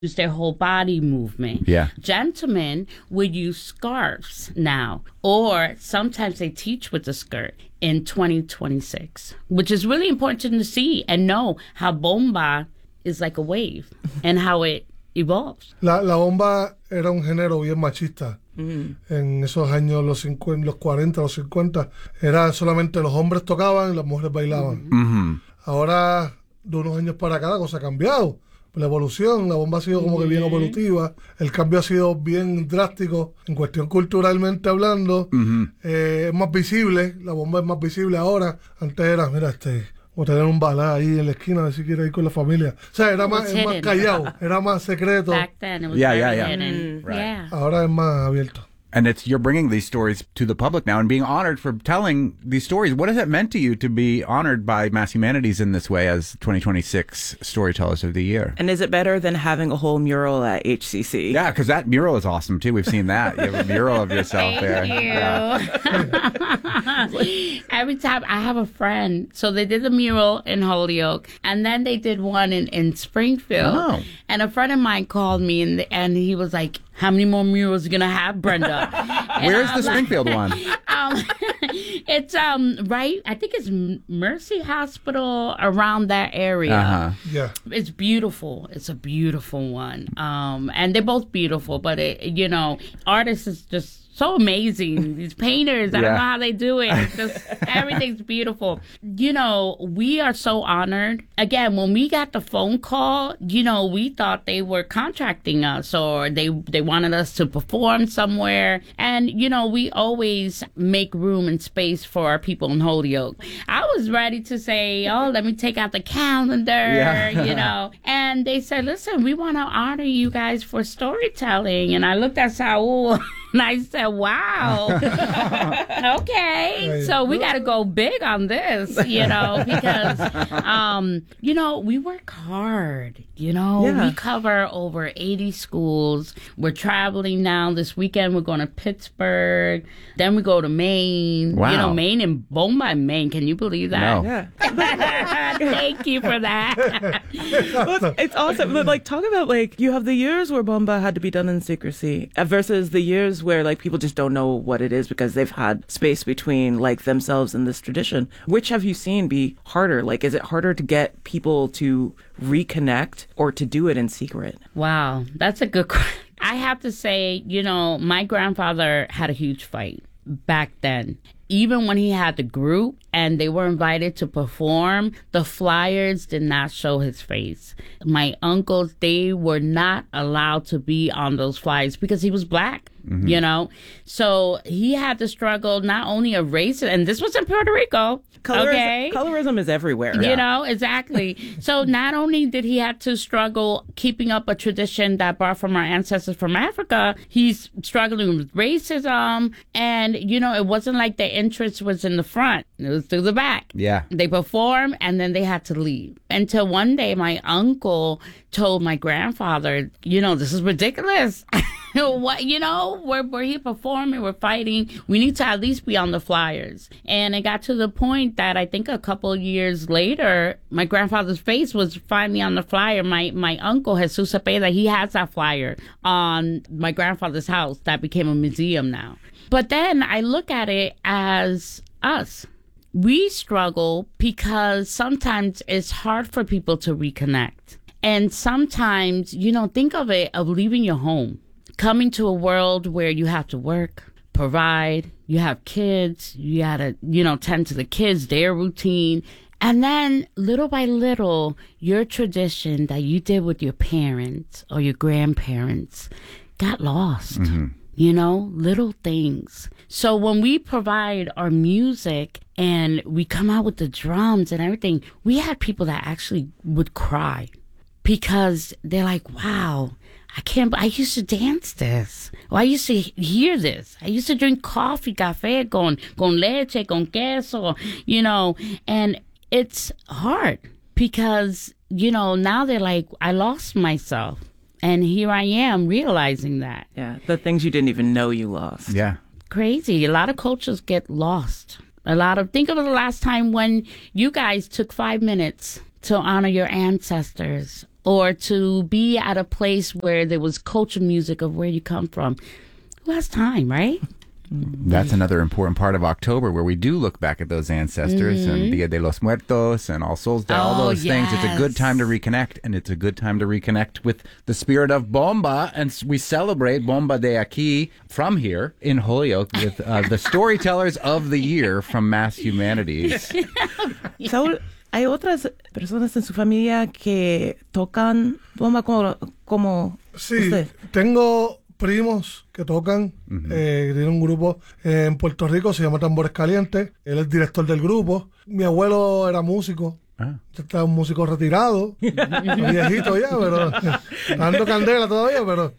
use their whole body movement. Yeah. Gentlemen would use scarves now, or sometimes they teach with the skirt in 2026, which is really important to see and know how bomba is like a wave and how it evolves. La bomba era un género bien machista. En esos años, los 40, los 50, era solamente los hombres tocaban y las mujeres bailaban. Ahora, de unos años para acá, la cosa ha cambiado. La evolución, la bomba ha sido como que bien evolutiva, el cambio ha sido bien drástico en cuestión culturalmente hablando, es más visible, la bomba es más visible ahora. Antes era, mira, o tener un balá ahí en la esquina, a ver si quiere ir con la familia. O sea, era más callado, era más secreto. Back then, it was hidden. Right. Yeah. Ahora es más abierto. And you're bringing these stories to the public now and being honored for telling these stories. What has it meant to you to be honored by Mass Humanities in this way as 2026 Storytellers of the Year? And is it better than having a whole mural at HCC? Yeah, because that mural is awesome, too. We've seen that. You have a mural of yourself there. Thank you. Yeah. Every time I have a friend, so they did the mural in Holyoke, and then they did one in Springfield. Oh. And a friend of mine called me, and he was like, how many more murals are you going to have, Brenda? Where's the Springfield one? It's right, I think it's Mercy Hospital, around that area. Yeah. It's beautiful. It's a beautiful one. And they're both beautiful, but artists is just so amazing. These painters, I don't know how they do it. It's just, everything's beautiful. We are so honored. Again, when we got the phone call, we thought they were contracting us or they wanted us to perform somewhere. And, we always make room and space for our people in Holyoke. I was ready to say, let me take out the calendar, And they said, listen, we want to honor you guys for storytelling. And I looked at Saul and I said, wow, okay. So we got to go big on this, because, we work hard, We cover over 80 schools. We're traveling now. This weekend, we're going to Pittsburgh. Then we go to Maine. Wow. Maine and Bomba, Maine. Can you believe that? No. Yeah. Thank you for that. It's awesome. But talk about you have the years where bomba had to be done in secrecy versus the years where people just don't know what it is because they've had space between themselves and this tradition. Which have you seen be harder? Is it harder to get people to reconnect or to do it in secret? Wow, that's a good question. I have to say, my grandfather had a huge fight back then. Even when he had the group and they were invited to perform, the flyers did not show his face. My uncles, they were not allowed to be on those flyers because he was black, So he had to struggle not only of race, and this was in Puerto Rico. Colorism is everywhere. Exactly. So not only did he have to struggle keeping up a tradition that brought from our ancestors from Africa, he's struggling with racism. And, it wasn't like the entrance was in the front. It was through the back. Yeah. They performed and then they had to leave. Until one day my uncle told my grandfather, this is ridiculous. What, we're here performing, we're fighting. We need to at least be on the flyers. And it got to the point that I think a couple of years later, my grandfather's face was finally on the flyer. My uncle, Jesus Cepeda, he has that flyer on my grandfather's house that became a museum now. But then I look at it as us. We struggle because sometimes it's hard for people to reconnect. And sometimes, think of it, of leaving your home. Coming to a world where you have to work, provide, you have kids, you gotta, tend to the kids, their routine. And then little by little, your tradition that you did with your parents or your grandparents got lost. Little things. So when we provide our music and we come out with the drums and everything, we had people that actually would cry because they're like, wow, I used to dance this. Or I used to hear this. I used to drink coffee, café, con leche, con queso, and it's hard because, now they're like, I lost myself. And here I am realizing that. Yeah, the things you didn't even know you lost. Yeah. Crazy. A lot of cultures get lost. Think of the last time when you guys took 5 minutes to honor your ancestors or to be at a place where there was culture music of where you come from. Who has time, right? That's another important part of October where we do look back at those ancestors and Dia de los Muertos and All Souls Day, all those things. It's a good time to reconnect, and it's a good time to reconnect with the spirit of Bomba. And we celebrate Bomba de Aquí from here in Holyoke with the storytellers of the year from Mass Humanities. Saúl, ¿hay otras personas en su familia que tocan bomba como Sí, usted? tengo primos que tocan, tiene un grupo en Puerto Rico, se llama Tambores Calientes, él es director del grupo. Mi abuelo era músico, ya está un músico retirado, viejito ya, pero dando candela todavía, pero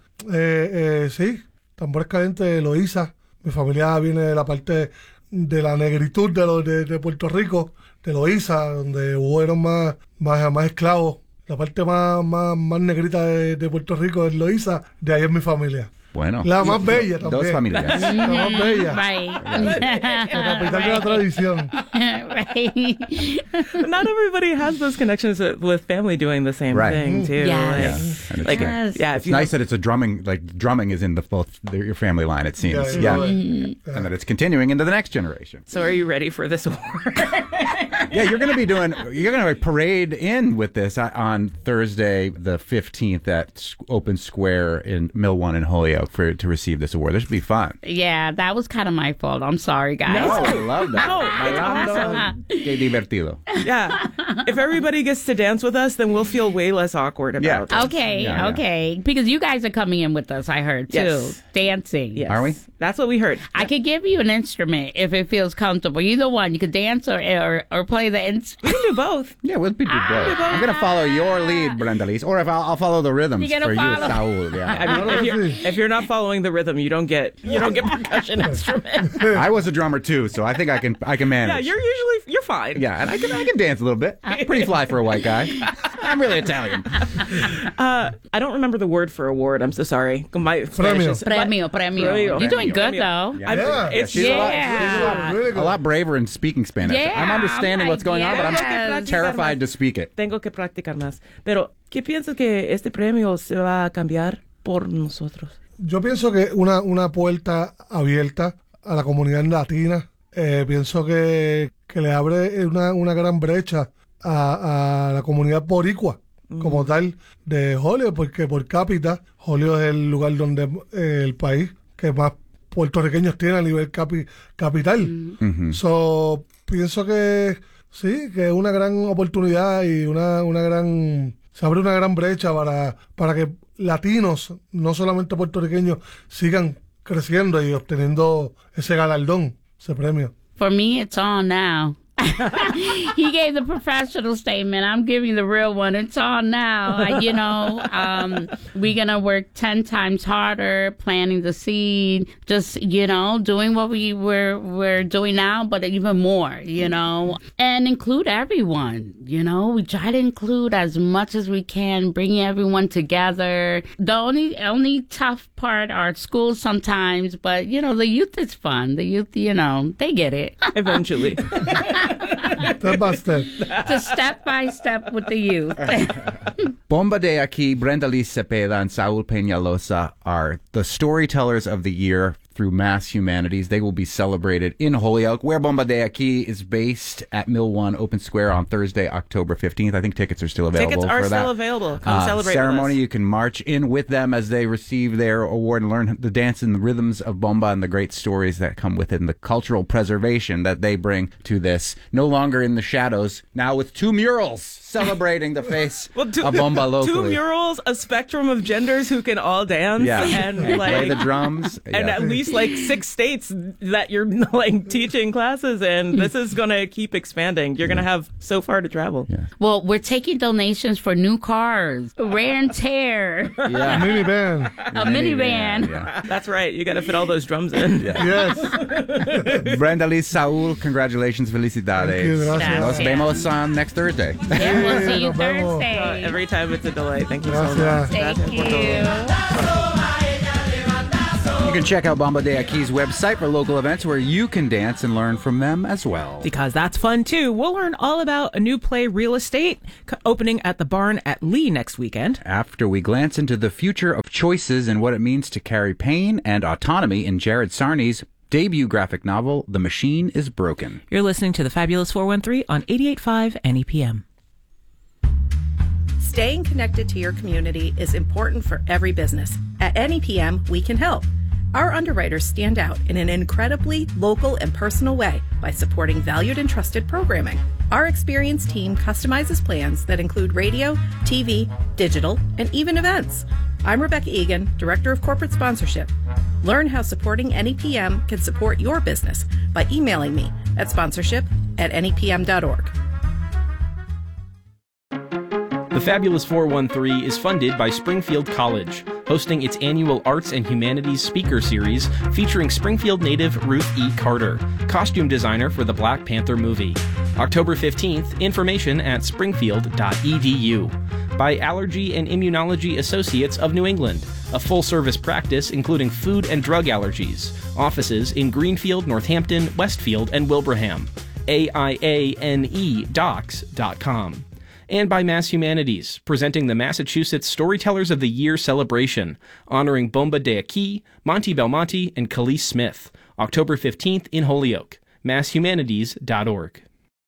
sí, Tambores Calientes, Loíza. Mi familia viene de la parte de la negritud de Puerto Rico, de Loíza, donde hubieron más esclavos. La parte más negrita de Puerto Rico es Loíza, de ahí es mi familia. Bueno, La más bella también. dos familias. La más bella. Right. La capital de la tradición. Right. Not everybody has those connections with family doing the same Right. thing too. Yes. And it's Like, Yes. yeah, It's nice that it's a drumming is in your family line, it seems. Yeah, Yeah. yeah. And that it's continuing into the next generation. So are you ready for this award? Yeah, you're going to parade in with this on Thursday, the 15th at Open Square in Mill 1 in Holyoke to receive this award. This should be fun. Yeah, that was kind of my fault. I'm sorry, guys. I love that. No, Bailando, qué divertido. Yeah. If everybody gets to dance with us, then we'll feel way less awkward about it. Okay, Yeah, yeah. okay. Because you guys are coming in with us, I heard, too. Yes. Dancing. Yes. Are we? That's what we heard. I could give you an instrument if it feels comfortable. Either one. You could dance or play the instrument. We can do both. Yeah, we'll be both. I'm going to follow your lead, Brenda Lise, or if I'll follow the rhythms You're for gonna you, follow. Saul. Yeah. I mean, if you're not following the rhythm, you don't get percussion instrument. I was a drummer too, so I think I can manage. Yeah, you're fine. Yeah, and I can dance a little bit. Pretty fly for a white guy. I'm really Italian. I don't remember the word for award. I'm so sorry. My Spanish is- Premio. You're doing good, though. Yeah. It's She's Yeah. Really a good. lot braver in speaking Spanish. Yeah, I'm understanding I'm what's going on, but I'm yes. terrified to speak it. Tengo que practicar más. Pero, ¿qué piensas que este premio se va a cambiar por nosotros? Yo pienso que una puerta abierta a la comunidad latina. Pienso que le abre una gran brecha a la comunidad boricua como tal de Holyoke, porque por cápita Holyoke es el lugar donde el país que más puertorriqueños tiene a nivel capital. So, pienso que sí, que es una gran oportunidad y se abre una gran brecha para que latinos, no solamente puertorriqueños, sigan creciendo y obteniendo ese galardón, ese premio. For me, it's on now. He gave the professional statement. I'm giving the real one. It's on now. We're going to work 10 times harder, planting the seed, just, doing what we're doing now, but even more, and include everyone. We try to include as much as we can, bringing everyone together. The only tough part are schools sometimes, but, the youth is fun. The youth, they get it. Eventually. Step by step. Just step by step with the youth. Bomba de Aquí, Brenda Lise Cepeda, and Saul Peñalosa are the storytellers of the year through Mass Humanities. They will be celebrated in Holyoke, where Bomba de Aquí is based at Mill 1 Open Square on Thursday, October 15th. I think tickets are still available Tickets are for that. still available. Come celebrate ceremony. with us. You can march in with them as they receive their award and learn the dance and the rhythms of Bomba and the great stories that come with it and the cultural preservation that they bring to this. No longer in the shadows, now with 2 murals celebrating the face of Bomba locally. 2 murals, a spectrum of genders who can all dance, and play the drums. and at least 6 states that you're teaching classes, and this is gonna keep expanding. You're gonna have so far to travel. Yeah. Well, we're taking donations for new cars, wear and tear, Yeah. Minivan. a minivan. Yeah. That's right. You got to fit all those drums in. Yes. Brenda Lise, Saul, congratulations, felicidades. Thank you, gracias. Nos vemos on next Thursday. Yeah, we'll see you Nos vemos. Thursday. Every time it's a delight. Thank you so Gracias. much. Thank you. You can check out Bomba de Aqui's website for local events where you can dance and learn from them as well. Because that's fun, too. We'll learn all about a new play, Real Estate, opening at the Barn at Lee next weekend. After we glance into the future of choices and what it means to carry pain and autonomy in Jared Sarney's debut graphic novel, The Machine is Broken. You're listening to The Fabulous 413 on 88.5 NEPM. Staying connected to your community is important for every business. At NEPM, we can help. Our underwriters stand out in an incredibly local and personal way by supporting valued and trusted programming. Our experienced team customizes plans that include radio, TV, digital, and even events. I'm Rebecca Egan, Director of Corporate Sponsorship. Learn how supporting NEPM can support your business by emailing me at sponsorship@nepm.org. The Fabulous 413 is funded by Springfield College, hosting its annual Arts and Humanities Speaker Series featuring Springfield native Ruth E. Carter, costume designer for the Black Panther movie. October 15th, information at springfield.edu. By Allergy and Immunology Associates of New England, a full-service practice including food and drug allergies. Offices in Greenfield, Northampton, Westfield, and Wilbraham. AIANEdocs.com. And by Mass Humanities, presenting the Massachusetts Storytellers of the Year celebration, honoring Bomba de Aqui, Monty Belmonte, and Khalees Smith. October 15th in Holyoke. masshumanities.org.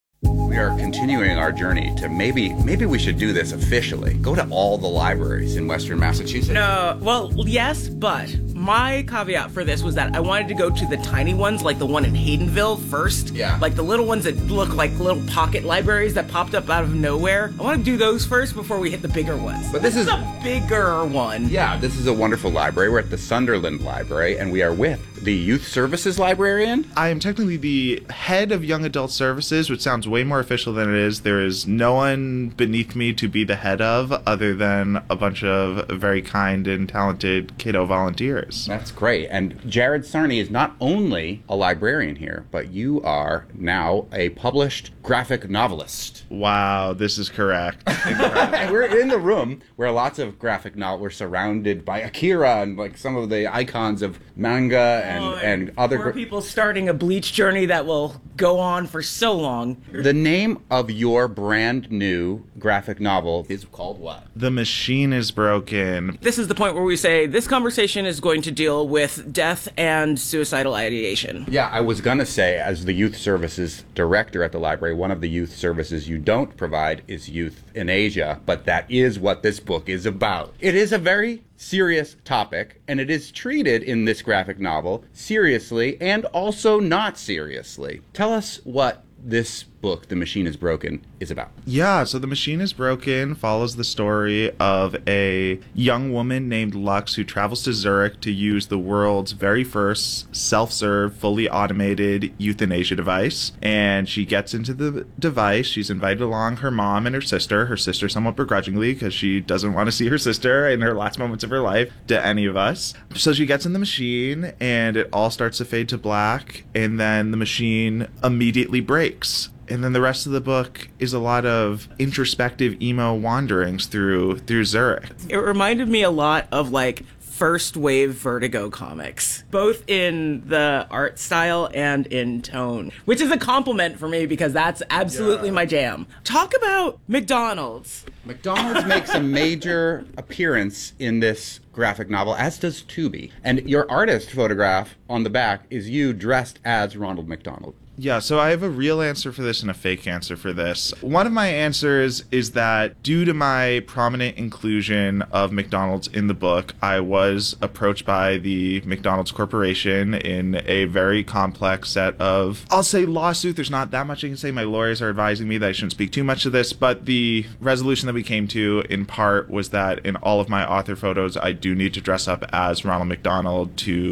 We are continuing our journey to maybe we should do this officially. Go to all the libraries in Western Massachusetts. No, well, yes, but my caveat for this was that I wanted to go to the tiny ones, like the one in Haydenville first. Yeah. Like the little ones that look like little pocket libraries that popped up out of nowhere. I want to do those first before we hit the bigger ones. But this is a bigger one. Yeah, this is a wonderful library. We're at the Sunderland Library, and we are with the Youth Services Librarian. I am technically the head of Young Adult Services, which sounds way more official than it is. There is no one beneath me to be the head of other than a bunch of very kind and talented kiddo volunteers. That's great. And Jared Sarney is not only a librarian here, but you are now a published graphic novelist. Wow, this is correct. And we're in the room where lots of graphic novels, we're surrounded by Akira and like some of the icons of manga and other... Or people starting a Bleach journey that will go on for so long. The name of your brand new graphic novel is called what? The Machine is Broken. This is the point where we say this conversation is going to deal with death and suicidal ideation. Yeah, I was going to say, as the youth services director at the library, one of the youth services you don't provide is youth in Asia, but that is what this book is about. It is a very serious topic, and it is treated in this graphic novel seriously and also not seriously. Tell us what this book, The Machine is Broken, is about. Yeah, so The Machine is Broken follows the story of a young woman named Lux who travels to Zurich to use the world's very first self-serve, fully automated euthanasia device. And she gets into the device. She's invited along her mom and her sister somewhat begrudgingly because she doesn't want to see her sister in her last moments of her life to any of us. So she gets in the machine and it all starts to fade to black, and then the machine immediately breaks. And then the rest of the book is a lot of introspective emo wanderings through Zurich. It reminded me a lot of like first wave Vertigo comics, both in the art style and in tone, which is a compliment for me because that's absolutely my jam. Talk about McDonald's. McDonald's makes a major appearance in this graphic novel, as does Tubi. And your artist photograph on the back is you dressed as Ronald McDonald. Yeah, so I have a real answer for this and a fake answer for this. One of my answers is that due to my prominent inclusion of McDonald's in the book, I was approached by the McDonald's Corporation in a very complex set of, I'll say lawsuit. There's not that much I can say. My lawyers are advising me that I shouldn't speak too much to this, but the resolution that we came to in part was that in all of my author photos, I do need to dress up as Ronald McDonald to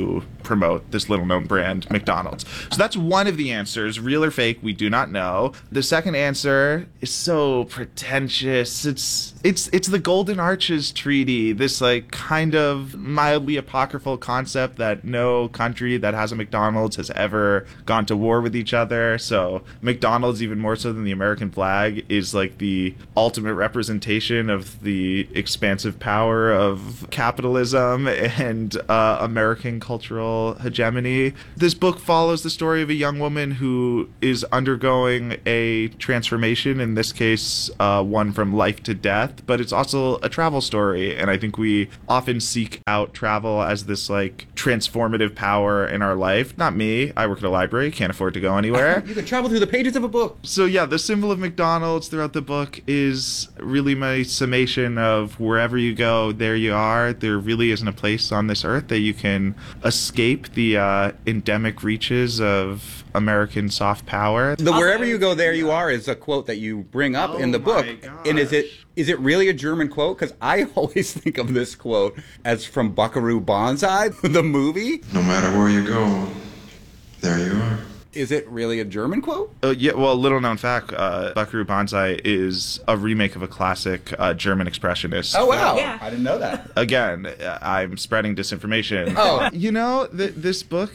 promote this little-known brand, McDonald's. So that's one of the answers. Real or fake, we do not know. The second answer is so pretentious. It's the Golden Arches Treaty, this like kind of mildly apocryphal concept that no country that has a McDonald's has ever gone to war with each other. So McDonald's, even more so than the American flag, is like the ultimate representation of the expansive power of capitalism and American cultural hegemony. This book follows the story of a young woman who is undergoing a transformation, in this case one from life to death, but it's also a travel story, and I think we often seek out travel as this like transformative power in our life. Not me, I work at a library, can't afford to go anywhere. You can travel through the pages of a book. So yeah, the symbol of McDonald's throughout the book is really my summation of wherever you go, there you are. There really isn't a place on this earth that you can escape the endemic reaches of American soft power. The wherever you go, there you are is a quote that you bring up in the book. And is it really a German quote? Because I always think of this quote as from Buckaroo Banzai, the movie. No matter where you go, there you are. Is it really a German quote? Yeah, well, little known fact, Buckaroo Banzai is a remake of a classic German expressionist. Oh, wow. Yeah. I didn't know that. Again, I'm spreading disinformation. Oh. You know, this book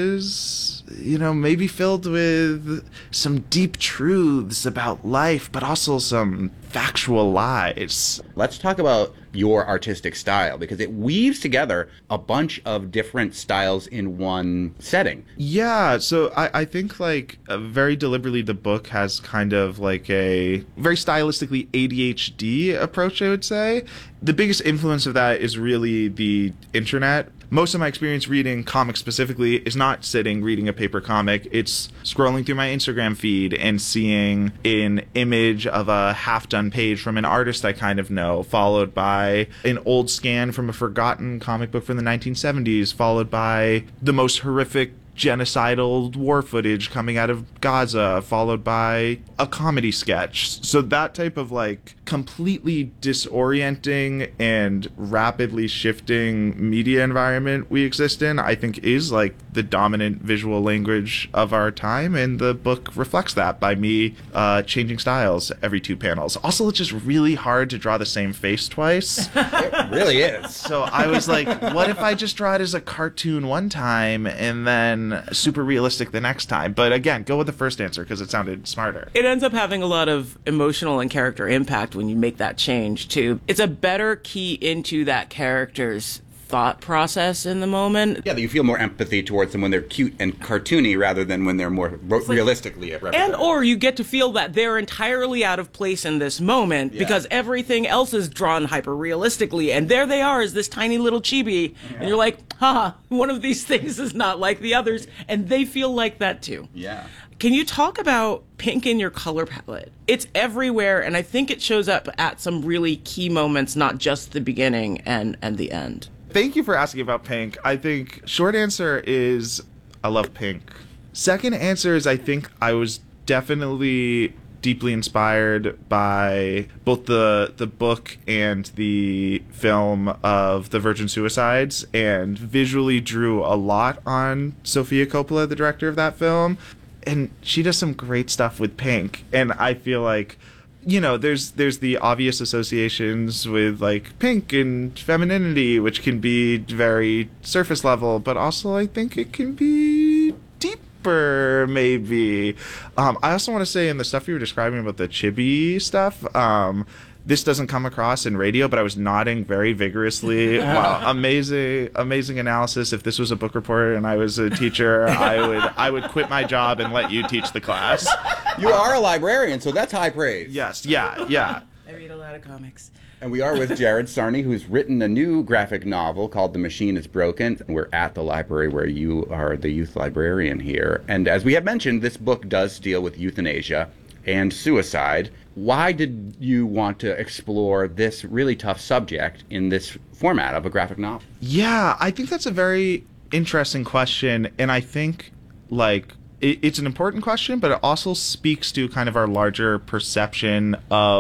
is, maybe filled with some deep truths about life, but also some factual lies. Let's talk about your artistic style, because it weaves together a bunch of different styles in one setting. Yeah, so I think like very deliberately the book has kind of like a very stylistically ADHD approach, I would say. The biggest influence of that is really the internet. Most of my experience reading comics specifically is not sitting reading a paper comic. It's scrolling through my Instagram feed and seeing an image of a half-done page from an artist I kind of know, followed by an old scan from a forgotten comic book from the 1970s, followed by the most horrific genocidal war footage coming out of Gaza, followed by a comedy sketch. So that type of like completely disorienting and rapidly shifting media environment we exist in, I think is like the dominant visual language of our time, and the book reflects that by me changing styles every 2 panels. Also, it's just really hard to draw the same face twice. It really is. So I was like, what if I just draw it as a cartoon one time and then super realistic the next time? But again, go with the first answer because it sounded smarter. It ends up having a lot of emotional and character impact when you make that change too. It's a better key into that character's thought process in the moment. Yeah, you feel more empathy towards them when they're cute and cartoony rather than when they're more realistically represented. And or you get to feel that they're entirely out of place in this moment because everything else is drawn hyper-realistically, and there they are as this tiny little chibi, and you're like, one of these things is not like the others, and they feel like that too. Yeah. Can you talk about pink in your color palette? It's everywhere, and I think it shows up at some really key moments, not just the beginning and the end. Thank you for asking about pink. I think short answer is I love pink. Second answer is I think I was definitely deeply inspired by both the book and the film of The Virgin Suicides, and visually drew a lot on Sofia Coppola, the director of that film. And she does some great stuff with pink. And I feel like, there's the obvious associations with like pink and femininity, which can be very surface level, but also I think it can be deeper, maybe. I also want to say, in the stuff you were describing about the chibi stuff, this doesn't come across in radio, but I was nodding very vigorously. Wow, amazing analysis. If this was a book reporter and I was a teacher, I would quit my job and let you teach the class. You are a librarian, so that's high praise. Yes, yeah. I read a lot of comics. And we are with Jared Sarney, who's written a new graphic novel called The Machine is Broken. We're at the library where you are the youth librarian here. And as we have mentioned, this book does deal with euthanasia and suicide. Why did you want to explore this really tough subject in this format of a graphic novel? Yeah, I think that's a very interesting question. And I think, it's an important question, but it also speaks to kind of our larger perception of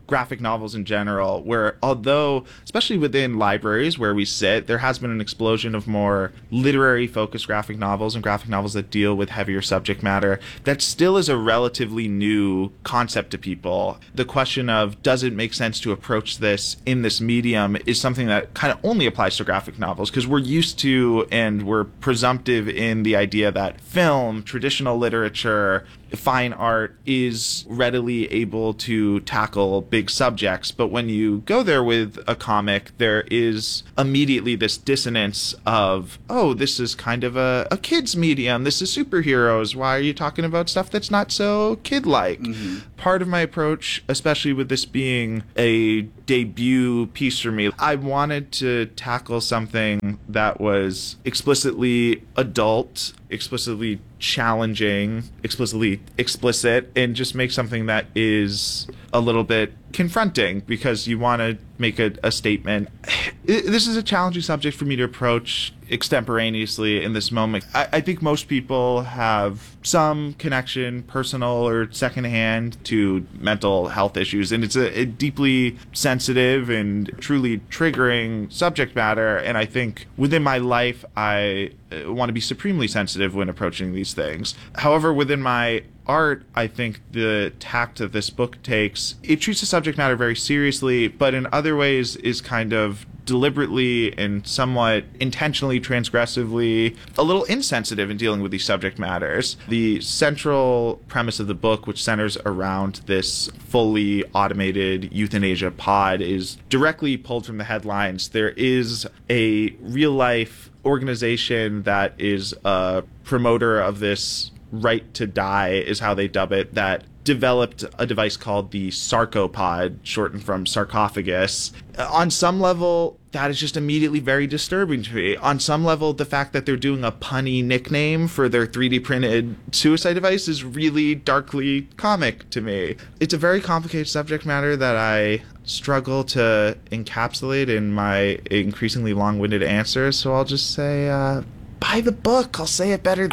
graphic novels in general, where although, especially within libraries where we sit, there has been an explosion of more literary focused graphic novels and graphic novels that deal with heavier subject matter, that still is a relatively new concept to people. The question of does it make sense to approach this in this medium is something that kind of only applies to graphic novels, because we're used to and we're presumptive in the idea that film, traditional literature, fine art is readily able to tackle big subjects. But when you go there with a comic, there is immediately this dissonance of, oh, this is kind of a kid's medium. This is superheroes. Why are you talking about stuff that's not so kid-like? Mm-hmm. Part of my approach, especially with this being a debut piece for me, I wanted to tackle something that was explicitly adult, explicitly challenging, explicitly explicit, and just make something that is a little bit confronting, because you want to make a statement. This is a challenging subject for me to approach extemporaneously in this moment. I think most people have some connection, personal or secondhand, to mental health issues, and it's a deeply sensitive and truly triggering subject matter, and I think within my life I want to be supremely sensitive when approaching these things. However, within my art, I think the tact that this book takes, it treats the subject matter very seriously, but in other ways is kind of deliberately and somewhat intentionally, transgressively, a little insensitive in dealing with these subject matters. The central premise of the book, which centers around this fully automated euthanasia pod, is directly pulled from the headlines. There is a real-life organization that is a promoter of this right to die, is how they dub it, that developed a device called the Sarcopod, shortened from sarcophagus. On some level, that is just immediately very disturbing to me. On some level, the fact that they're doing a punny nickname for their 3D printed suicide device is really darkly comic to me. It's a very complicated subject matter that I struggle to encapsulate in my increasingly long-winded answers, so I'll just say, buy the book. I'll say it better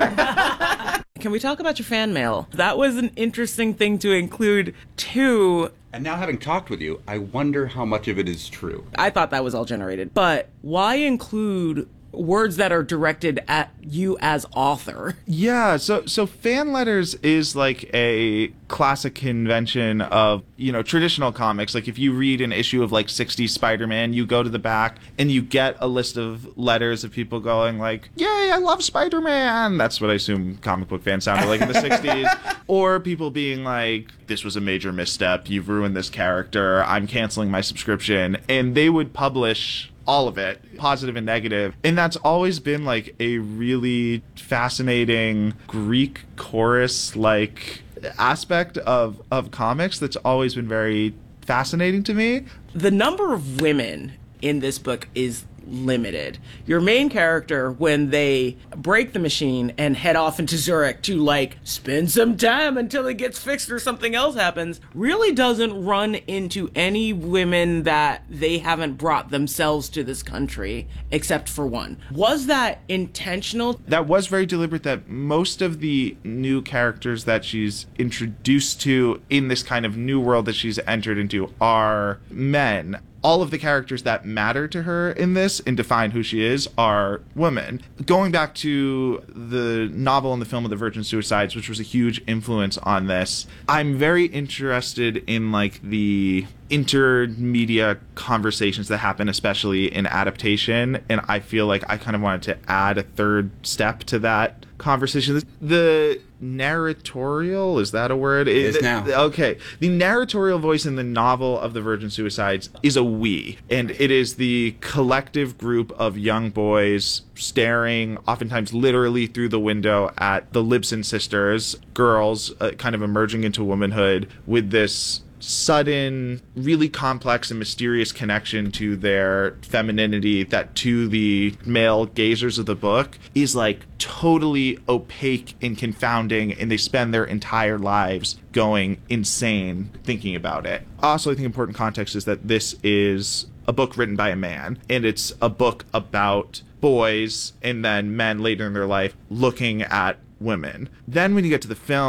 there. Can we talk about your fan mail? That was an interesting thing to include, too. And now, having talked with you, I wonder how much of it is true. I thought that was all generated. But why include words that are directed at you as author? Yeah, so fan letters is like a classic convention of, traditional comics. Like if you read an issue of like 60s Spider-Man, you go to the back and you get a list of letters of people going like, yay, I love Spider-Man. That's what I assume comic book fans sounded like in the 60s. Or people being like, this was a major misstep. You've ruined this character. I'm canceling my subscription. And they would publish all of it, positive and negative. And that's always been like a really fascinating Greek chorus-like aspect of comics that's always been very fascinating to me. The number of women in this book is limited. Your main character, when they break the machine and head off into Zurich to spend some time until it gets fixed or something else happens, really doesn't run into any women that they haven't brought themselves to this country, except for one. Was that intentional? That was very deliberate, that most of the new characters that she's introduced to in this kind of new world that she's entered into are men. All of the characters that matter to her in this and define who she is are women. Going back to the novel and the film of The Virgin Suicides, which was a huge influence on this, I'm very interested in the intermedia conversations that happen, especially in adaptation, and I feel like I kind of wanted to add a third step to that conversation. The narratorial, is that a word? It is now. Okay. The narratorial voice in the novel of The Virgin Suicides is a we, and it is the collective group of young boys staring, oftentimes literally through the window, at the Libsyn sisters, girls kind of emerging into womanhood with this sudden, really complex and mysterious connection to their femininity that to the male gazers of the book is totally opaque and confounding, and they spend their entire lives going insane thinking about it. Also, I think important context is that this is a book written by a man, and it's a book about boys and then men later in their life looking at women. Then when you get to the film,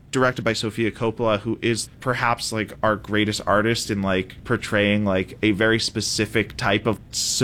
directed by Sofia Coppola, who is perhaps like our greatest artist in like portraying like a very specific type of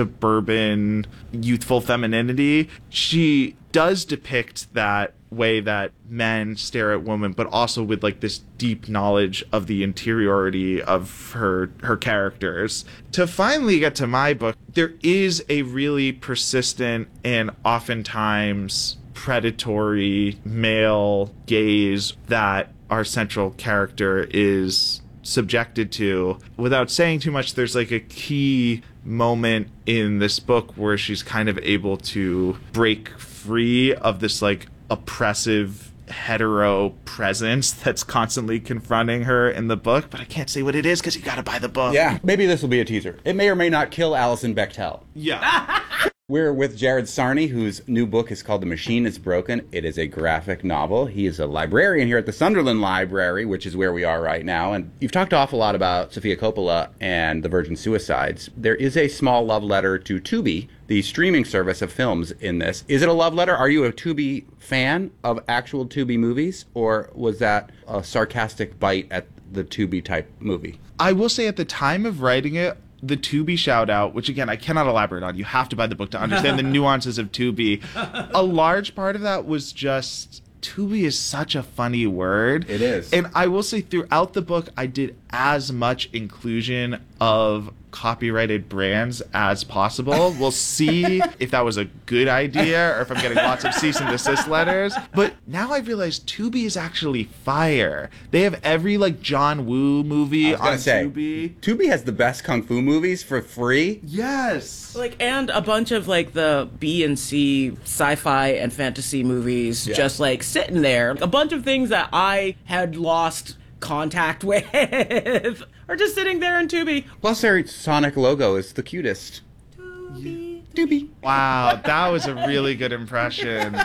suburban youthful femininity. She does depict that way that men stare at women, but also with like this deep knowledge of the interiority of her characters. To finally get to my book, there is a really persistent and oftentimes predatory male gaze that our central character is subjected to. Without saying too much, there's like a key moment in this book where she's kind of able to break free of this like oppressive hetero presence that's constantly confronting her in the book, but I can't say what it is because you gotta buy the book. Yeah, maybe this will be a teaser. It may or may not kill Alison Bechdel. Yeah. We're with Jared Sarney, whose new book is called The Machine is Broken. It is a graphic novel. He is a librarian here at the Sunderland Library, which is where we are right now. And you've talked an awful lot about Sofia Coppola and the Virgin Suicides. There is a small love letter to Tubi, the streaming service of films, in this. Is it a love letter? Are you a Tubi fan of actual Tubi movies? Or was that a sarcastic bite at the Tubi type movie? I will say at the time of writing it, the Tubi shout out, which again, I cannot elaborate on. You have to buy the book to understand the nuances of Tubi. A large part of that was just Tubi is such a funny word. It is. And I will say throughout the book, I did as much inclusion of copyrighted brands as possible. We'll see if that was a good idea or if I'm getting lots of cease and desist letters. But now I realize Tubi is actually fire. They have every like John Woo movie on Tubi. Tubi has the best kung fu movies for free. Yes. Like, and a bunch of like the B and C sci-fi and fantasy movies just like sitting there. A bunch of things that I had lost contact with are just sitting there in Tubi. Plus their Sonic logo is the cutest. Tubi. Wow, that was a really good impression.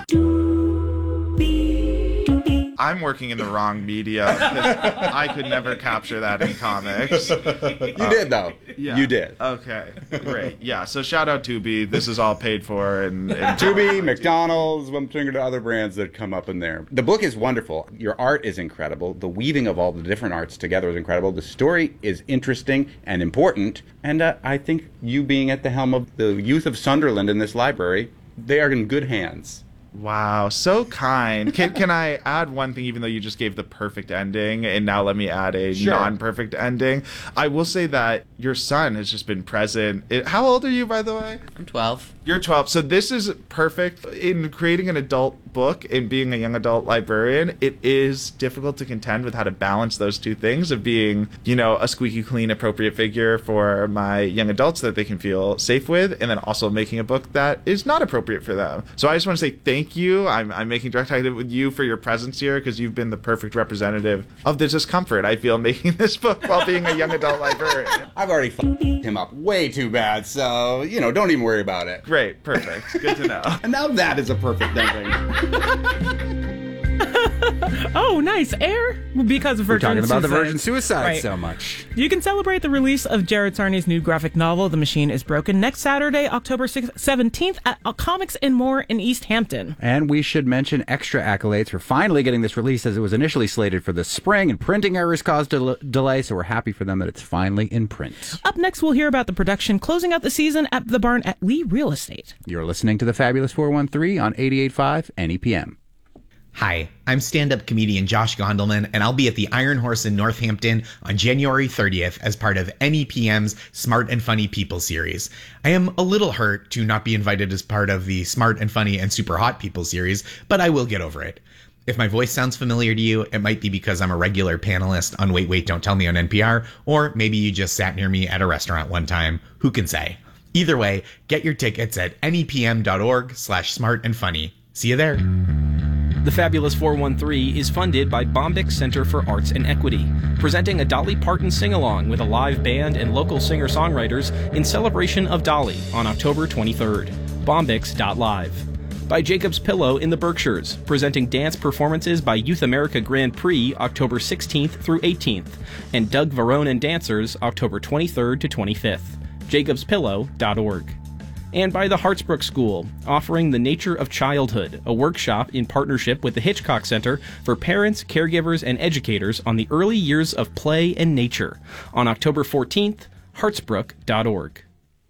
I'm working in the wrong media. I could never capture that in comics. You did, though. Yeah. You did. Okay, great. Yeah, so shout out Tubi. This is all paid for. And Tubi, McDonald's, I'm thinking to other brands that come up in there. The book is wonderful. Your art is incredible. The weaving of all the different arts together is incredible. The story is interesting and important. And I think you being at the helm of the youth of Sunderland in this library, they are in good hands. Wow, so kind. Can I add one thing, even though you just gave the perfect ending, and now let me add a non-perfect ending? I will say that your son has just been present. How old are you, by the way? I'm 12. You're 12. So this is perfect. In creating an adult book and being a young adult librarian, it is difficult to contend with how to balance those two things of being, you know, a squeaky clean, appropriate figure for my young adults that they can feel safe with, and then also making a book that is not appropriate for them. So I just want to say thank you. I'm making direct contact with you for your presence here because you've been the perfect representative of the discomfort I feel making this book while being a young adult librarian. I've already f***ed him up way too bad, so, you know, don't even worry about it. Great, perfect. Good to know. And now that is a perfect ending. Oh, nice. Air? Because of Virgin We're talking about the Suicides. Virgin Suicides Right. so much. You can celebrate the release of Jared Sarney's new graphic novel, The Machine is Broken, next Saturday, October 17th at Comics and More in East Hampton. And we should mention extra accolades for finally getting this released, as it was initially slated for the spring, and printing errors caused a delay, so we're happy for them that it's finally in print. Up next, we'll hear about the production closing out the season at the Barn at Lee Real Estate. You're listening to the Fabulous 413 on 88.5 NEPM. Hi, I'm stand-up comedian Josh Gondelman, and I'll be at the Iron Horse in Northampton on January 30th as part of NEPM's Smart and Funny People series. I am a little hurt to not be invited as part of the Smart and Funny and Super Hot People series, but I will get over it. If my voice sounds familiar to you, it might be because I'm a regular panelist on Wait, Wait, Don't Tell Me on NPR, or maybe you just sat near me at a restaurant one time. Who can say? Either way, get your tickets at nepm.org/smartandfunny. See you there. The Fabulous 413 is funded by Bombyx Center for Arts and Equity, presenting a Dolly Parton sing-along with a live band and local singer-songwriters in celebration of Dolly on October 23rd. Bombyx.live. By Jacob's Pillow in the Berkshires, presenting dance performances by Youth America Grand Prix October 16th through 18th, and Doug Verone and Dancers October 23rd to 25th. jacobspillow.org. And by the Hartsbrook School, offering The Nature of Childhood, a workshop in partnership with the Hitchcock Center for parents, caregivers, and educators on the early years of play and nature. On October 14th, hartsbrook.org.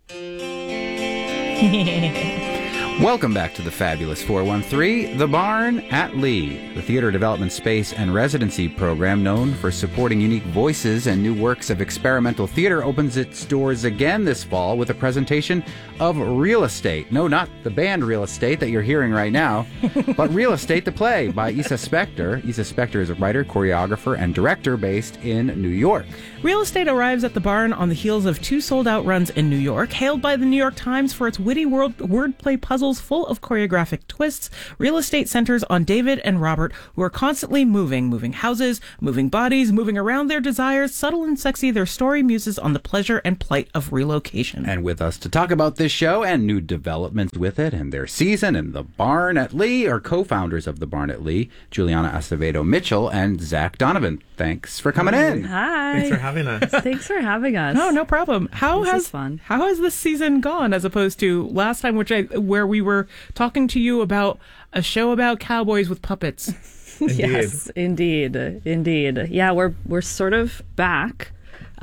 Welcome back to the Fabulous 413, The Barn at Lee, the theater development space and residency program known for supporting unique voices and new works of experimental theater opens its doors again this fall with a presentation of Real Estate. No, not the band Real Estate that you're hearing right now, but Real Estate, the play by Isa Spector. Isa Spector is a writer, choreographer, and director based in New York. Real Estate arrives at the Barn on the heels of 2 sold-out runs in New York. Hailed by the New York Times for its witty wordplay puzzles full of choreographic twists, Real Estate centers on David and Robert, who are constantly moving houses, moving bodies, moving around their desires. Subtle and sexy, their story muses on the pleasure and plight of relocation. And with us to talk about this show and new developments with it and their season and the Barn at Lee are co-founders of the Barn at Lee, Juliana Acevedo Mitchell and Zach Donovan. Thanks for coming in. Hi. Thanks for having us. Thanks for having us. No problem. How has this season gone as opposed to last time, where we were talking to you about a show about cowboys with puppets? Yes, indeed. Yeah, we're sort of back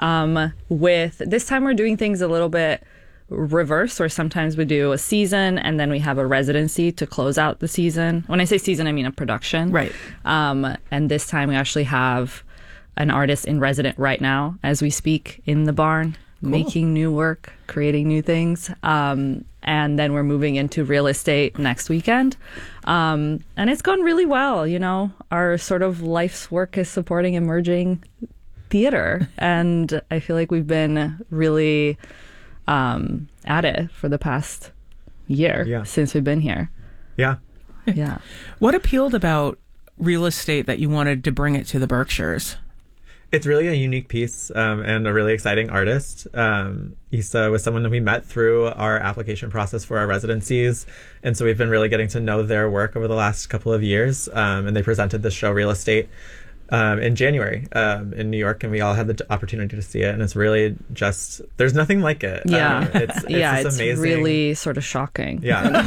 with this time we're doing things a little bit reverse, or sometimes we do a season and then we have a residency to close out the season. When I say season, I mean a production. Right. And this time we actually have an artist in resident right now as we speak in the Barn, making new work, creating new things. And then we're moving into Real Estate next weekend. And it's gone really well. You know, our sort of life's work is supporting emerging theater. And I feel like we've been really at it for the past year since we've been here. Yeah. What appealed about Real Estate that you wanted to bring it to the Berkshires? It's really a unique piece and a really exciting artist. Isa was someone that we met through our application process for our residencies. And so we've been really getting to know their work over the last couple of years. And they presented this show, Real Estate, in January in New York, and we all had the opportunity to see it, and it's really just, there's nothing like it. It's amazing. Really sort of shocking.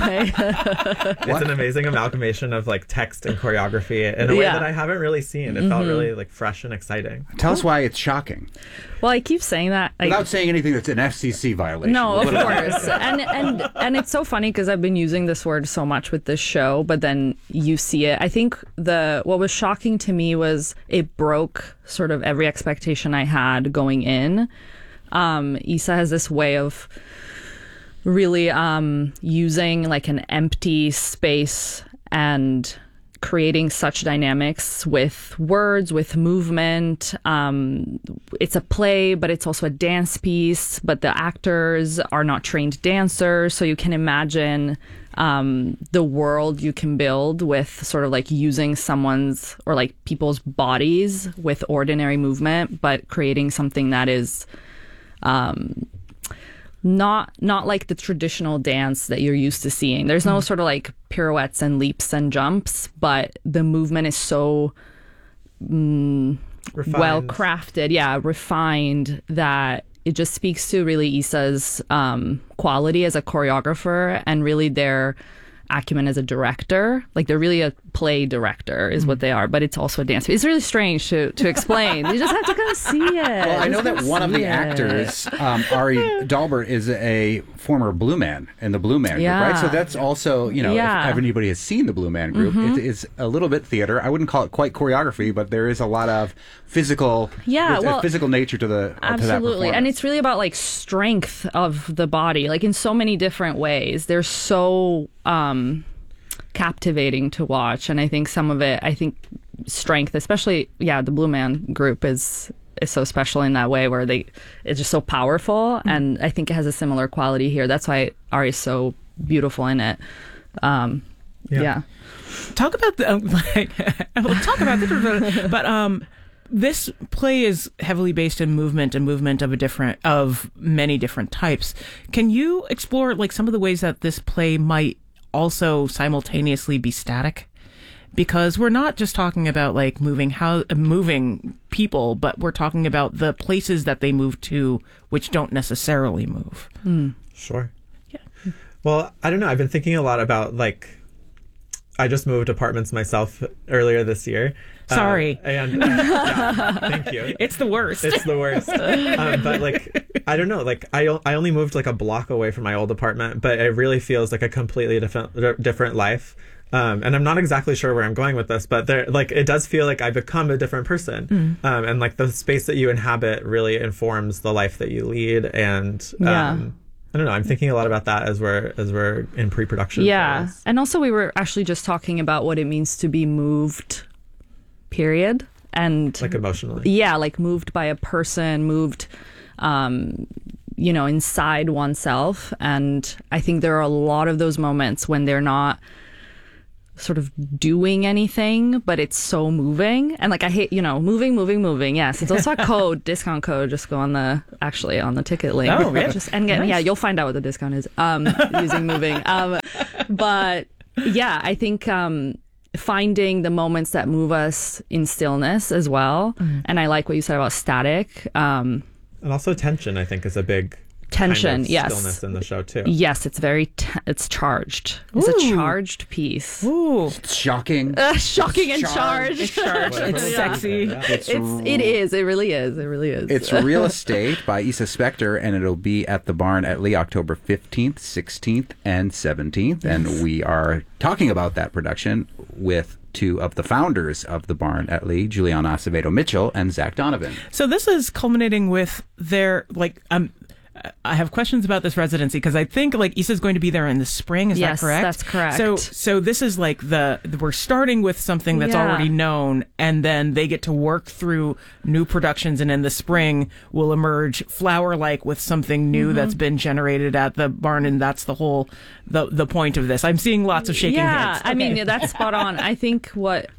It's an amazing amalgamation of like text and choreography in a way that I haven't really seen. It felt really like fresh and exciting. Tell us why it's shocking. Well, I keep saying that without saying anything that's an FCC violation. No, of course. and it's so funny because I've been using this word so much with this show, but then you see it. I think what was shocking to me was it broke sort of every expectation I had going in. Isa has this way of really using like an empty space and creating such dynamics with words, with movement. It's a play, but it's also a dance piece, but the actors are not trained dancers. So you can imagine the world you can build with sort of like using someone's or like people's bodies with ordinary movement, but creating something that is not like the traditional dance that you're used to seeing. There's no sort of like pirouettes and leaps and jumps, but the movement is so well crafted, refined, that it just speaks to really Isa's quality as a choreographer and really their acumen as a director. Like they're really a play director is what they are, but it's also a dance. It's really strange to explain. You just have to kind of see it. Well, I know that one of the actors, Ari Dalbert, is a former Blue Man in the Blue Man group, right? So that's also, you know, if anybody has seen the Blue Man group, it's a little bit theater. I wouldn't call it quite choreography, but there is a lot of physical nature to the absolutely. To that performance. And it's really about like strength of the body, like in so many different ways. They're so captivating to watch, and I think some of it, strength, especially the Blue Man group is so special in that way where it's just so powerful, and I think it has a similar quality here. That's why Ari is so beautiful in it. Talk about but this play is heavily based in movement of many different types. Can you explore like some of the ways that this play might also simultaneously be static? Because we're not just talking about like moving people, but we're talking about the places that they move to, which don't necessarily move. Sure. Well, I don't know. I've been thinking a lot about, like, I just moved apartments myself earlier this year. Sorry. Thank you. It's the worst. It's the worst. But, like, I don't know. Like, I only moved, like, a block away from my old apartment, but it really feels like a completely different life. And I'm not exactly sure where I'm going with this, but it does feel like I've become a different person. And, like, the space that you inhabit really informs the life that you lead. And, I don't know. I'm thinking a lot about that as we're in pre-production. Yeah. And also we were actually just talking about what it means to be moved, period. And like emotionally. Yeah, like moved by a person, moved, inside oneself. And I think there are a lot of those moments when they're not sort of doing anything, but it's so moving. And like I hate, moving. Yes, it's also a code, discount code. Just go on the ticket link. Oh, really? Nice. You'll find out what the discount is using moving. But yeah, I think finding the moments that move us in stillness as well. And I like what you said about static. And also tension, I think, is a big tension, kind of yes. stillness in the show too. Yes, it's very it's charged. It's a charged piece. Ooh, it's shocking. Shocking and charged. It's charged. It's sexy. It is. It really is. It really is. It's Real Estate by Issa Spector, and it'll be at the Barn at Lee October 15th, 16th, and 17th. And we are talking about that production with two of the founders of the Barn at Lee, Juliana Acevedo Mitchell and Zach Donovan. So this is culminating with their I have questions about this residency because I think like Issa's going to be there in the spring. Is that correct? Yes, that's correct. So this is like we're starting with something that's already known, and then they get to work through new productions, and in the spring will emerge flower-like with something new that's been generated at the Barn, and that's the whole the point of this. I'm seeing lots of shaking heads. I mean that's spot on. I think what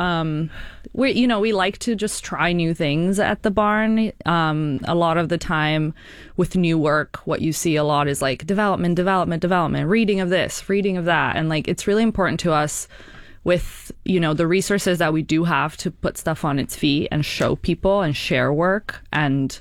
we like to just try new things at the Barn. A lot of the time with new work, what you see a lot is like development, reading of this, reading of that. And like, it's really important to us with, the resources that we do have to put stuff on its feet and show people and share work. And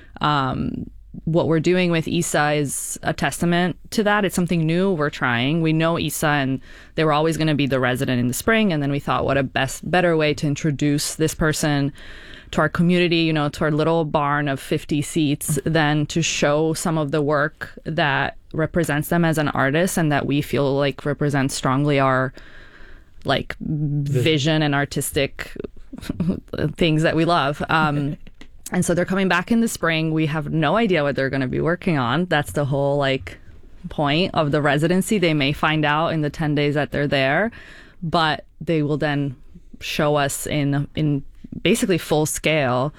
what we're doing with Issa is a testament to that. It's something new we're trying. We know Issa and they were always going to be the resident in the spring. And then we thought, what a better way to introduce this person to our community, to our little barn of 50 seats, than to show some of the work that represents them as an artist and that we feel like represents strongly our like vision and artistic things that we love. And so they're coming back in the spring. We have no idea what they're going to be working on. That's the whole like point of the residency. They may find out in the 10 days that they're there, but they will then show us in basically full scale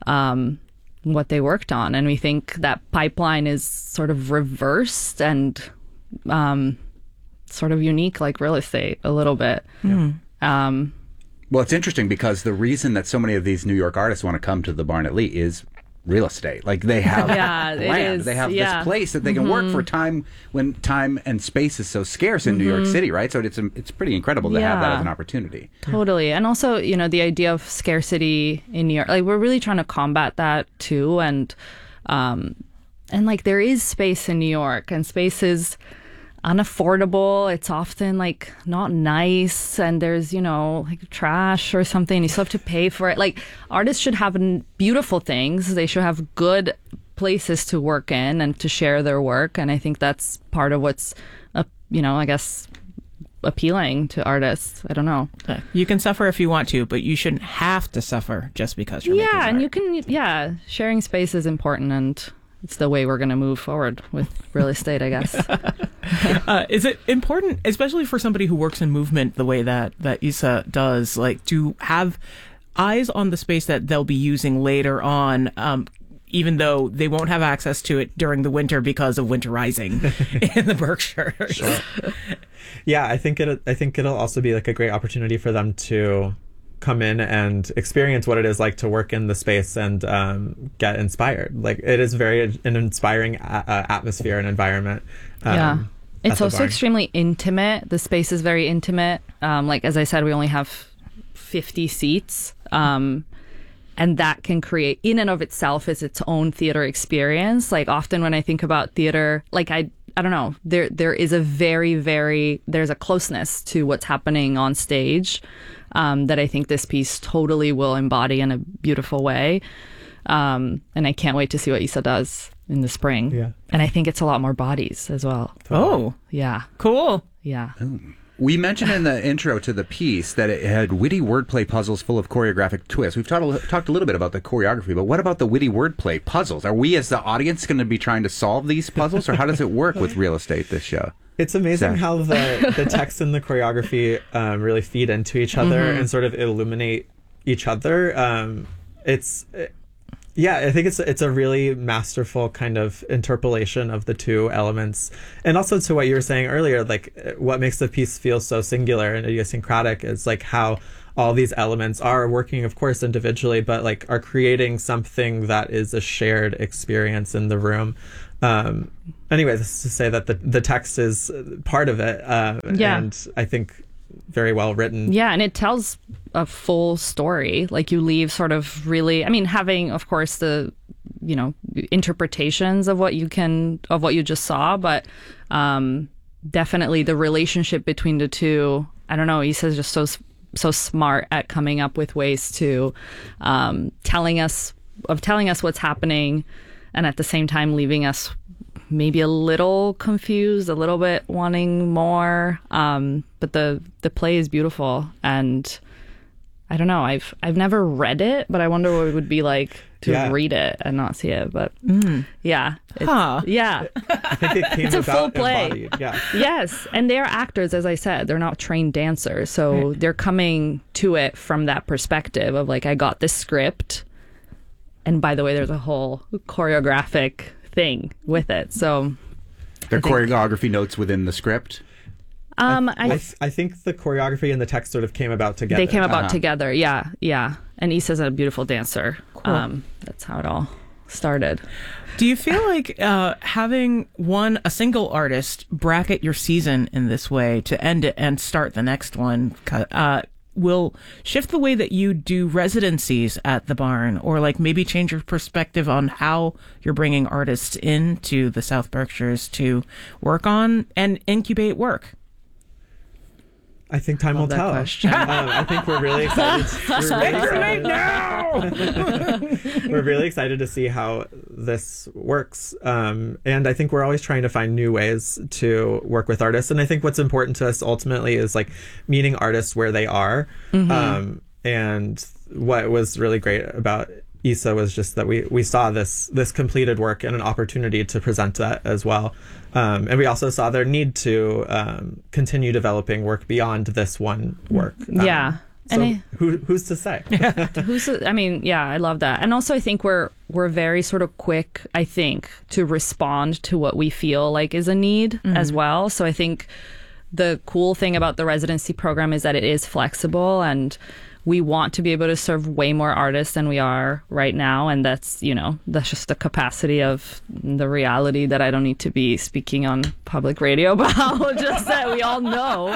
what they worked on. And we think that pipeline is sort of reversed and sort of unique, like real estate a little bit. Well, it's interesting because the reason that so many of these New York artists want to come to the Barn at Lee is real estate. Like they have land. They have this place that they can work for time when time and space is so scarce in New York City, right? So it's pretty incredible to have that as an opportunity. Totally. And also, the idea of scarcity in New York, like we're really trying to combat that too. And like there is space in New York, and space is unaffordable. It's often like not nice, and there's like trash or something. You still have to pay for it. Like artists should have beautiful things. They should have good places to work in and to share their work. And I think that's part of what's I guess appealing to artists. I don't know. You can suffer if you want to, but you shouldn't have to suffer just because you're making art. And you can sharing space is important, and it's the way we're going to move forward with real estate, I guess. Is it important, especially for somebody who works in movement the way that Issa does, like to have eyes on the space that they'll be using later on, even though they won't have access to it during the winter because of winterizing in the Berkshires? Sure. Yeah, I think it'll also be like a great opportunity for them to come in and experience what it is like to work in the space and get inspired. Like it is an inspiring atmosphere and environment. It's also extremely intimate. The space is very intimate. Like as I said, we only have 50 seats, and that can create in and of itself is its own theater experience. Like often when I think about theater, like I don't know, there is a there's a closeness to what's happening on stage that I think this piece totally will embody in a beautiful way. And I can't wait to see what Issa does in the spring. Yeah. And I think it's a lot more bodies as well. Oh, yeah. Cool. Yeah. We mentioned in the intro to the piece that it had witty wordplay puzzles full of choreographic twists. We've talked a little bit about the choreography, but what about the witty wordplay puzzles? Are we as the audience going to be trying to solve these puzzles, or how does it work with Real Estate, this show? It's amazing Zach. how the text and the choreography really feed into each other and sort of illuminate each other. I think it's a really masterful kind of interpolation of the two elements. And also to what you were saying earlier, like what makes the piece feel so singular and idiosyncratic is like how all these elements are working, of course, individually, but like are creating something that is a shared experience in the room. Anyway, this is to say that the text is part of it. And I think very well written. Yeah, and it tells a full story. Like you leave sort of really, I mean, having, of course, the, interpretations of what you just saw, but definitely the relationship between the two, I don't know, Issa's just so smart at coming up with ways to telling us what's happening, and at the same time leaving us maybe a little confused, a little bit wanting more. But the play is beautiful, and I don't know. I've never read it, but I wonder what it would be like to read it and not see it. But yeah, yeah. I think it came it's a full play. Embodied. Yeah. Yes, and they're actors, as I said. They're not trained dancers, so they're coming to it from that perspective of like, I got this script, and by the way, there's a whole choreographic thing with it. So there are choreography notes within the script. I think the choreography and the text sort of came about together. They came about together, yeah. And Issa's a beautiful dancer. Cool. That's how it all started. Do you feel like having a single artist bracket your season in this way to end it and start the next one will shift the way that you do residencies at the barn, or like maybe change your perspective on how you're bringing artists into the South Berkshires to work on and incubate work? I think time will tell. I think we're really excited. We're really excited to see how this works. And I think we're always trying to find new ways to work with artists. And I think what's important to us ultimately is like meeting artists where they are. And what was really great about Issa was just that we saw this completed work and an opportunity to present that as well. And we also saw their need to continue developing work beyond this one work. Yeah. So who's to say? I love that. And also I think we're very sort of quick, I think, to respond to what we feel like is a need as well. So I think the cool thing about the residency program is that it is flexible, and we want to be able to serve way more artists than we are right now. And that's just the capacity of the reality that I don't need to be speaking on public radio about, just that we all know.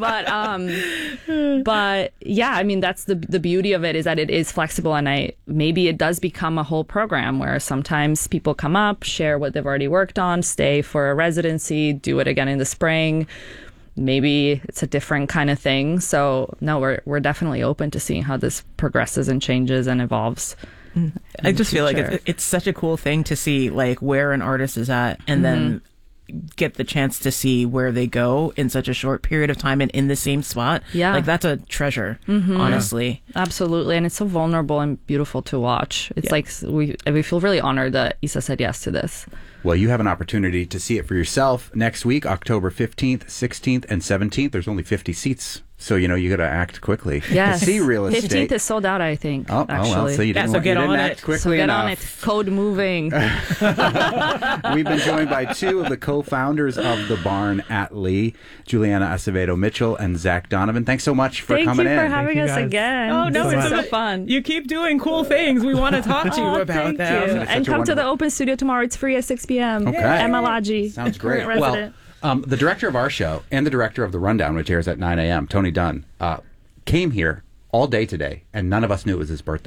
But yeah, I mean, that's the beauty of it, is that it is flexible, and maybe it does become a whole program where sometimes people come up, share what they've already worked on, stay for a residency, do it again in the spring. Maybe it's a different kind of thing. So no, we're definitely open to seeing how this progresses and changes and evolves. I just feel like it's such a cool thing to see like where an artist is at, and then get the chance to see where they go in such a short period of time and in the same spot. Yeah, like that's a treasure, honestly. Absolutely, and it's so vulnerable and beautiful to watch. It's like we feel really honored that Issa said yes to this. Well, you have an opportunity to see it for yourself next week, October 15th, 16th, and 17th. There's only 50 seats, so you got to act quickly. Yes. To see Real Estate. 15th is sold out, I think. Oh, well, so you didn't, get on act it. quickly so get enough. on it. Code moving. We've been joined by two of the co-founders of The Barn at Lee, Juliana Acevedo Mitchell and Zach Donovan. Thanks so much for coming in. Thank you for having us again. Oh, no, it's so fun. You keep doing cool things. We want to talk to you about them. And come to the open studio tomorrow. It's free at 6 p.m. Okay. Emma Lodgy. Sounds great. Well, the director of our show and the director of The Rundown, which airs at 9 a.m., Tony Dunn, came here all day today, and none of us knew it was his birthday.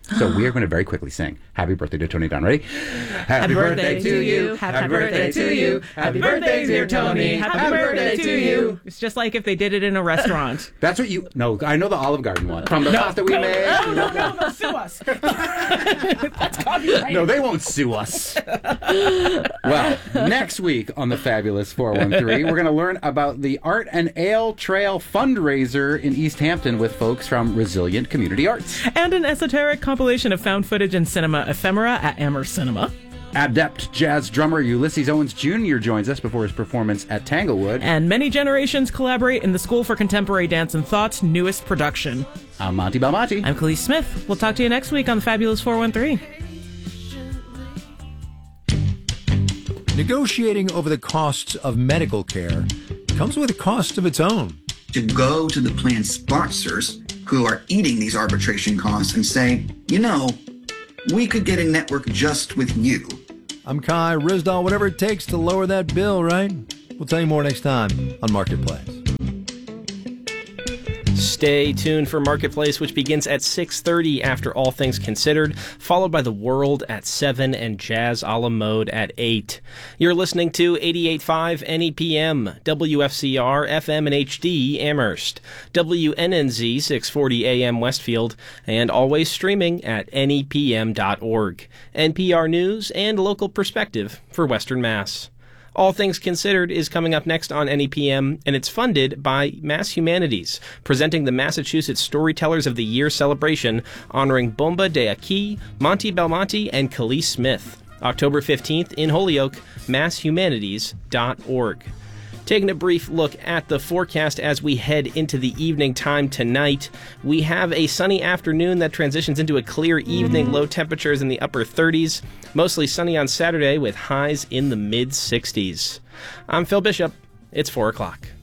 So we are going to very quickly sing Happy Birthday to Tony Don. Ready? Happy birthday to you. Happy birthday to you. Happy birthday, dear Tony. Happy birthday to you. It's just like if they did it in a restaurant. That's what you... No, I know the Olive Garden one. From the pasta we made. No, sue us. That's copyright. No, they won't sue us. Well, next week on the Fabulous 413, we're going to learn about the Art and Ale Trail fundraiser in East Hampton with folks from Resilient Community Arts. And an esoteric compilation of found footage and cinema ephemera at Amherst Cinema. Adept jazz drummer Ulysses Owens Jr. joins us before his performance at Tanglewood. And many generations collaborate in the School for Contemporary Dance and Thought's newest production. I'm Monty Belmonte. I'm Khalees Smith. We'll talk to you next week on the Fabulous 413. Negotiating over the costs of medical care comes with a cost of its own. To go to the plan sponsors who are eating these arbitration costs and say, you know, we could get a network just with you. I'm Kai Ryssdal. Whatever it takes to lower that bill, right? We'll tell you more next time on Marketplace. Stay tuned for Marketplace, which begins at 6:30 after All Things Considered, followed by The World at 7 and Jazz a la Mode at 8. You're listening to 88.5 NEPM, WFCR, FM and HD, Amherst, WNNZ 640 AM Westfield, and always streaming at nepm.org. NPR News and local perspective for Western Mass. All Things Considered is coming up next on NEPM, and it's funded by Mass Humanities, presenting the Massachusetts Storytellers of the Year celebration, honoring Bomba de Aquí, Monty Belmonte, and Khalees Smith. October 15th in Holyoke, masshumanities.org. Taking a brief look at the forecast as we head into the evening time tonight, we have a sunny afternoon that transitions into a clear evening, low temperatures in the upper 30s, mostly sunny on Saturday with highs in the mid-60s. I'm Phil Bishop. It's 4 o'clock.